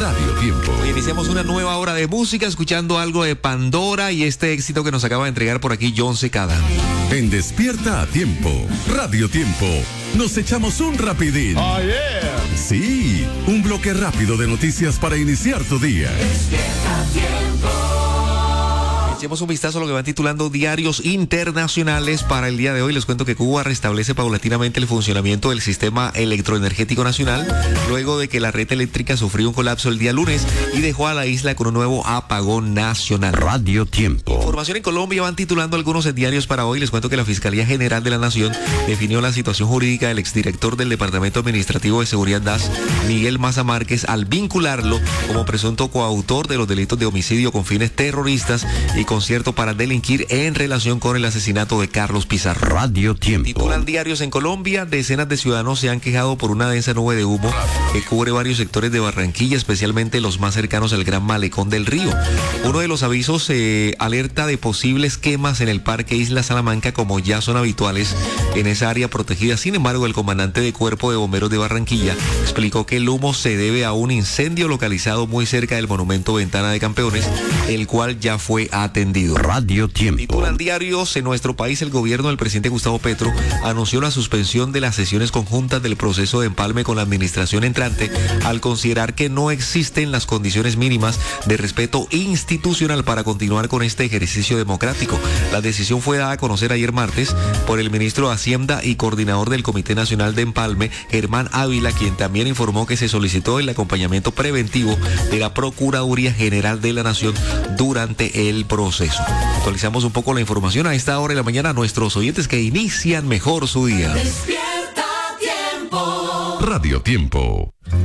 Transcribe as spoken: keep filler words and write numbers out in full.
Radio Tiempo. Hoy iniciamos una nueva hora de música escuchando algo de Pandora y este éxito que nos acaba de entregar por aquí John Secada. En Despierta a Tiempo, Radio Tiempo, nos echamos un rapidín. Oh, yeah. Sí, un bloque rápido de noticias para iniciar tu día. Despierta Tiempo. Echemos un vistazo a lo que van titulando diarios internacionales para el día de hoy. Les cuento que Cuba restablece paulatinamente el funcionamiento del sistema electroenergético nacional luego de que la red eléctrica sufrió un colapso el día lunes y dejó a la isla con un nuevo apagón nacional. Radio Tiempo. Información en Colombia van titulando algunos diarios para hoy. Les cuento que la Fiscalía General de la Nación definió la situación jurídica del exdirector del Departamento Administrativo de Seguridad D A S, Miguel Maza Márquez, al vincularlo como presunto coautor de los delitos de homicidio con fines terroristas y concierto para delinquir en relación con el asesinato de Carlos Pizarro. Radio Tiempo. Titulan diarios en Colombia, decenas de ciudadanos se han quejado por una densa nube de humo que cubre varios sectores de Barranquilla, especialmente los más cercanos al Gran Malecón del Río. Uno de los avisos eh, alerta de posibles quemas en el Parque Isla Salamanca, como ya son habituales en esa área protegida. Sin embargo, el comandante de Cuerpo de Bomberos de Barranquilla explicó que el humo se debe a un incendio localizado muy cerca del monumento Ventana de Campeones, el cual ya fue atendido. Radio Tiempo. Titulan diarios en nuestro país, el gobierno del presidente Gustavo Petro anunció la suspensión de las sesiones conjuntas del proceso de empalme con la administración entrante al considerar que no existen las condiciones mínimas de respeto institucional para continuar con este ejercicio democrático. La decisión fue dada a conocer ayer martes por el ministro de Hacienda y coordinador del Comité Nacional de Empalme, Germán Ávila, quien también informó que se solicitó el acompañamiento preventivo de la Procuraduría General de la Nación durante el proceso. Actualizamos un poco la información a esta hora de la mañana a nuestros oyentes que inician mejor su día. Despierta Tiempo. Radio Tiempo.